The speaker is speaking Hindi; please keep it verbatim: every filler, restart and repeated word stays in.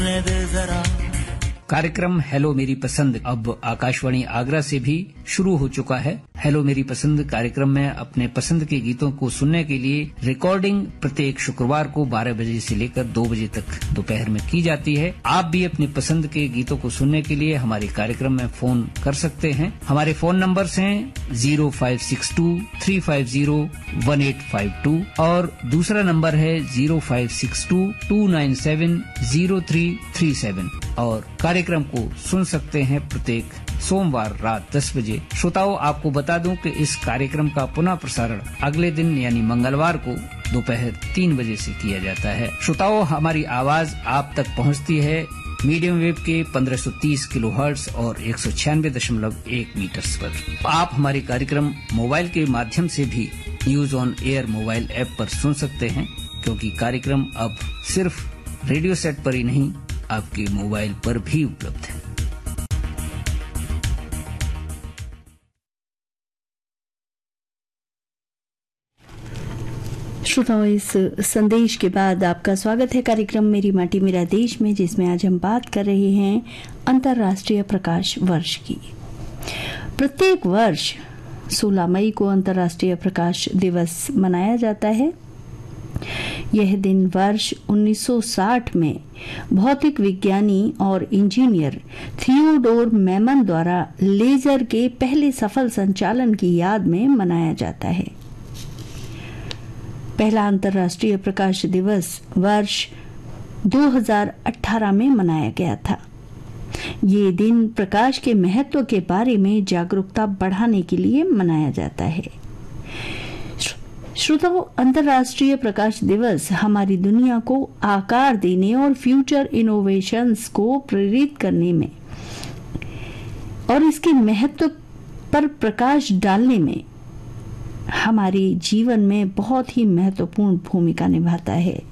कार्यक्रम हेलो मेरी पसंद अब आकाशवाणी आगरा से भी शुरू हो चुका है। हेलो मेरी पसंद कार्यक्रम में अपने पसंद के गीतों को सुनने के लिए रिकॉर्डिंग प्रत्येक शुक्रवार को बारह बजे से लेकर दो बजे तक दोपहर में की जाती है। आप भी अपने पसंद के गीतों को सुनने के लिए हमारे कार्यक्रम में फोन कर सकते हैं। हमारे फोन नंबर्स हैं zero five six to three five zero one eight five to और दूसरा नंबर है zero five six to to nine seven zero three three seven और कार्यक्रम को सुन सकते हैं प्रत्येक सोमवार रात दस बजे। श्रोताओं, आपको बता दूं कि इस कार्यक्रम का पुनः प्रसारण अगले दिन यानी मंगलवार को दोपहर तीन बजे से किया जाता है। श्रोताओं, हमारी आवाज आप तक पहुंचती है मीडियम वेव के पंद्रह सौ तीस किलोहर्ट्ज और एक सौ छियानवे दशमलव एक मीटर्स पर। आप हमारे कार्यक्रम मोबाइल के माध्यम से भी news on air mobile app पर सुन सकते हैं, क्योंकि कार्यक्रम अब सिर्फ रेडियो सेट पर ही नहीं आपके मोबाइल पर भी उपलब्ध है। श्रोताओं, इस संदेश के बाद आपका स्वागत है कार्यक्रम मेरी माटी मेरा देश में, जिसमें आज हम बात कर रहे हैं अंतर्राष्ट्रीय प्रकाश वर्ष की। प्रत्येक वर्ष सोलह मई को अंतर्राष्ट्रीय प्रकाश दिवस मनाया जाता है। यह दिन वर्ष उन्नीस सौ साठ में भौतिक विज्ञानी और इंजीनियर थियोडोर मैमन द्वारा लेजर के पहले सफल संचालन की याद में मनाया जाता है। पहला अंतर्राष्ट्रीय प्रकाश दिवस वर्ष दो हज़ार अठारह में मनाया गया था। ये दिन प्रकाश के महत्व के बारे में जागरूकता बढ़ाने के लिए मनाया जाता है। श्रोताओं, अंतर्राष्ट्रीय प्रकाश दिवस हमारी दुनिया को आकार देने और फ्यूचर इनोवेशंस को प्रेरित करने में और इसके महत्व पर प्रकाश डालने में हमारे जीवन में बहुत ही महत्वपूर्ण भूमिका निभाता है।